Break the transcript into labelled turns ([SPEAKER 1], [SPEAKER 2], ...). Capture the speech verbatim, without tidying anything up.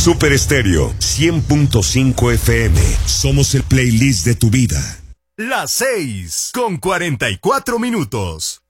[SPEAKER 1] Super Estéreo cien punto cinco F M. Somos el playlist de tu vida.
[SPEAKER 2] Las seis con cuarenta y cuatro minutos.